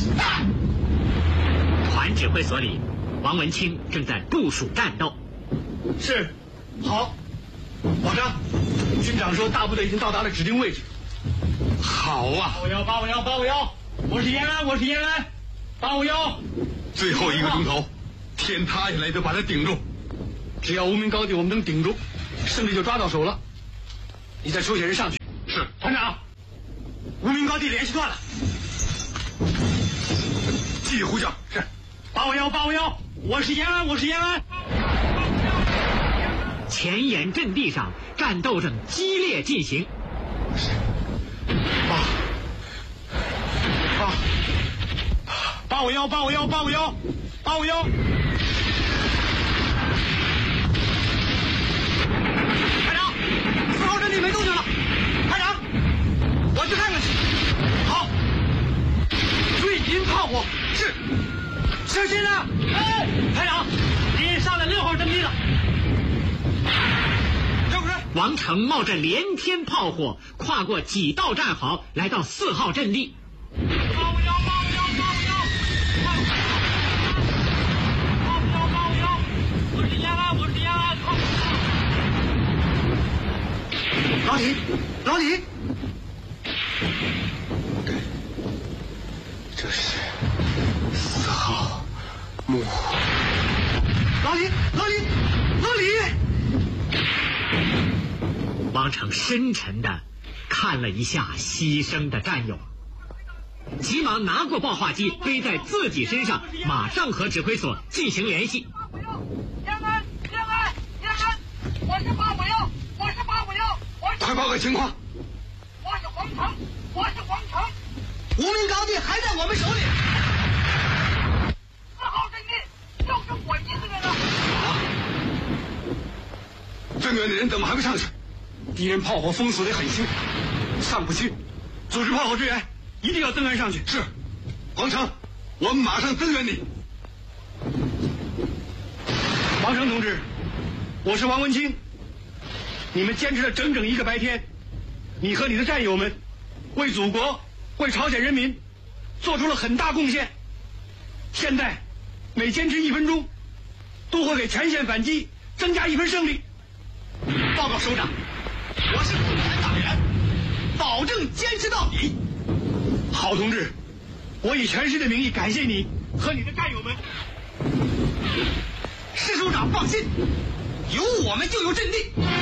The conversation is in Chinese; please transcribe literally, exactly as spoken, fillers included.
团指挥所里，王文清正在部署战斗。 是，好。老张，军长说大部队已经到达了指定位置。 好啊！ 八五幺，八五幺，八五幺，我是延安，我是延安，八五幺。 最后一个钟头，天塌下来都把它顶住。 只要无名高地我们能顶住，胜利就抓到手了。你再收些人上去。 是， 团长。无名高地联系断了。 继续呼叫。是。 八五幺，八五幺，我是延安，我是延安。 前沿阵地上战斗正激烈进行。 八八八五幺，八五幺，八五幺，八五幺。排长，四号阵地没动静了。排长，我去看看去。好，注意敌人炮火。是。小心啊！哎，排长，敌人上了六号阵地了。 王成冒着连天炮火，跨过几道战壕，来到四号阵地。 八五幺，八五幺，八五幺，八五幺，八五幺，我是延安，我是延安。老李，老李， 对，这是四号木。 老李，老李，老李。 王成深沉地看了一下牺牲的战友，急忙拿过报话机背在自己身上，马上和指挥所进行联系。 延安，延安，延安，我是八五幺，我是八五幺，我是。 快报告情况。 我是王成，我是王成。 无名高地还在我们手里。 四号阵地就剩我一个人了。 啊！增援的人怎么还不上去？ 敌人炮火封锁得很凶，上不去。组织炮火支援，一定要增援上去。 是，王成，我们马上增援你。 王成同志，我是王文清。你们坚持了整整一个白天，你和你的战友们为祖国、为朝鲜人民做出了很大贡献。现在每坚持一分钟，都会给前线反击增加一分胜利。报告首长，我是共产党员，保证坚持到底。好同志，我以全师的名义感谢你和你的战友们。师首长放心，有我们就有阵地。